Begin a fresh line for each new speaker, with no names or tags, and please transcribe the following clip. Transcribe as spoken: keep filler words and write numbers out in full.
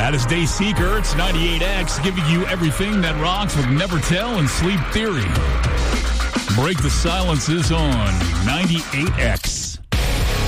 That is Day Seeker. It's ninety-eight X, giving you everything that rocks with Never Tell and Sleep Theory. Break the silences on ninety-eight X.